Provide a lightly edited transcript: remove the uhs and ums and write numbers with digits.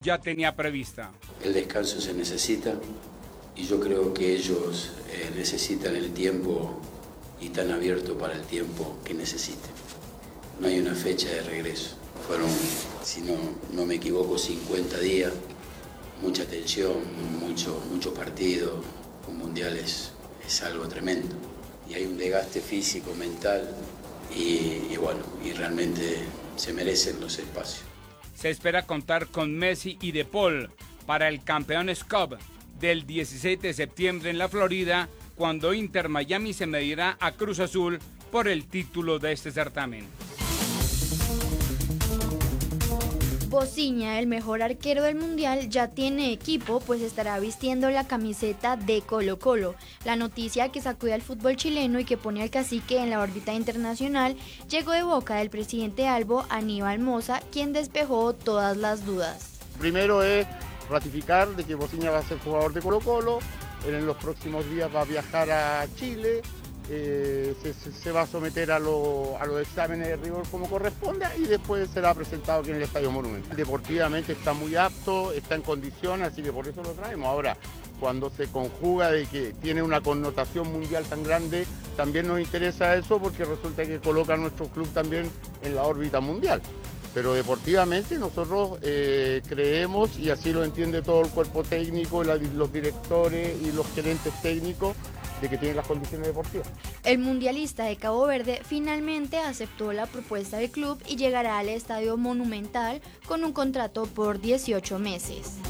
ya tenía prevista. El descanso se necesita y yo creo que ellos necesitan el tiempo y están abiertos para el tiempo que necesiten. No hay una fecha de regreso. Fueron, si no me equivoco, 50 días, mucha tensión, mucho partido. Un mundial es algo tremendo. Y hay un desgaste físico, mental y realmente se merecen los espacios. Se espera contar con Messi y De Paul para el Campeones Cup del 16 de septiembre en la Florida, cuando Inter Miami se medirá a Cruz Azul por el título de este certamen. Bociña, el mejor arquero del mundial, ya tiene equipo, pues estará vistiendo la camiseta de Colo-Colo. La noticia que sacude al fútbol chileno y que pone al cacique en la órbita internacional llegó de boca del presidente Albo, Aníbal Mosa, quien despejó todas las dudas. Primero es ratificar de que Bociña va a ser jugador de Colo-Colo, en los próximos días va a viajar a Chile, se va a someter a los exámenes de rigor como corresponde y después será presentado aquí en el Estadio Monumental. Deportivamente está muy apto, está en condiciones, así que por eso lo traemos. Ahora, cuando se conjuga de que tiene una connotación mundial tan grande, también nos interesa eso porque resulta que coloca a nuestro club también en la órbita mundial. Pero deportivamente nosotros creemos, y así lo entiende todo el cuerpo técnico, los directores y los gerentes técnicos, de que tiene las condiciones deportivas. El mundialista de Cabo Verde finalmente aceptó la propuesta del club y llegará al Estadio Monumental con un contrato por 18 meses.